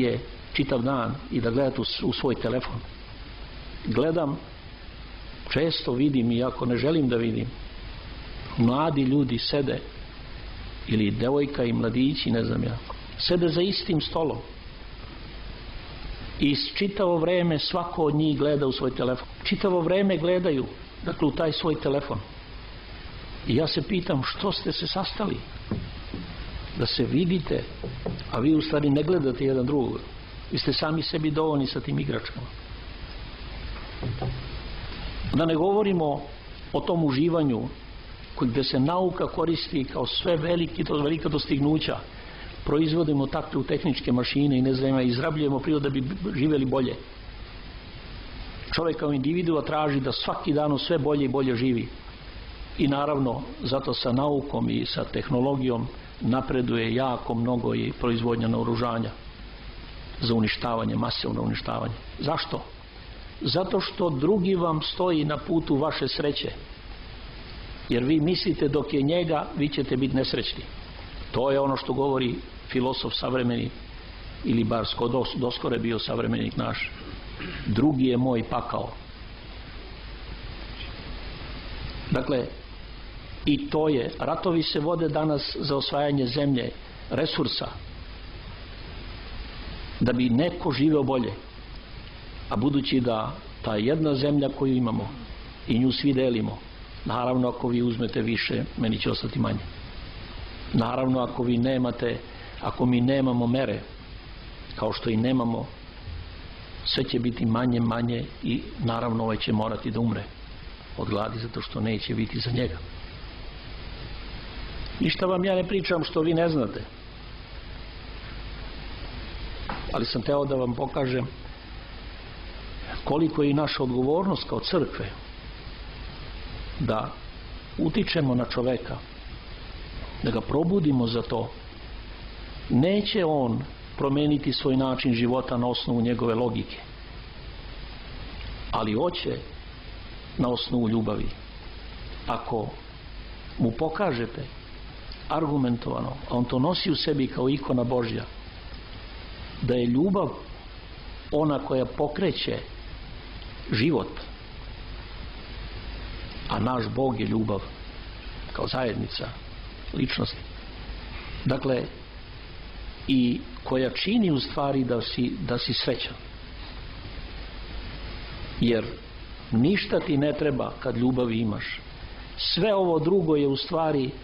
televizije čitav dan i da gledate u svoj telefon. Gledam, često vidim, iako ne želim da vidim, mladi ljudi sede, ili devojka i mladići, ne znam ja, sede za istim stolom i čitavo vreme svako od njih gleda u svoj telefon. Čitavo vreme gledaju, dakle, u taj svoj telefon. I ja se pitam, što ste se sastali? Da se vidite, a vi u stvari ne gledate jedan drugog. Vi ste sami sebi dovoljni sa tim igračkama. Da ne govorimo o tom uživanju gdje se nauka koristi kao sve velika dostignuća. Proizvodimo takve tehničke mašine i ne znam, izrabljujemo prirodu da bi živjeli bolje. Čovjek kao individua traži da svaki dan sve bolje i bolje živi. I naravno, zato sa naukom i sa tehnologijom napreduje jako mnogo i proizvodnja naoružanja za uništavanje, masovno uništavanje. Zašto? Zato što drugi vam stoji na putu vaše sreće. Jer vi mislite dok je njega, vi ćete biti nesrećni. To je ono što govori filosof savremeni, ili bar doskore bio savremenik naš. Drugi je moj pakao. Dakle, i to je, ratovi se vode danas za osvajanje zemlje, resursa, da bi neko živeo bolje. A budući da ta jedna zemlja koju imamo i nju svi delimo, naravno ako vi uzmete više, meni će ostati manje. Naravno ako vi nemate, ako mi nemamo mere, kao što i nemamo, sve će biti manje i naravno ovaj će morati da umre od gladi zato što neće biti za njega. Ništa vam ja ne pričam što vi ne znate, ali sam teo da vam pokažem koliko je i naša odgovornost kao crkve da utičemo na čoveka, da ga probudimo za to. Neće on promeniti svoj način života na osnovu njegove logike, ali hoće na osnovu ljubavi. Ako mu pokažete argumentovano, a on to nosi u sebi kao ikona Božja, da je ljubav ona koja pokreće život, a naš Bog je ljubav kao zajednica ličnosti, dakle, i koja čini u stvari da si srećan, jer ništa ti ne treba kad ljubavi imaš. Sve ovo drugo je u stvari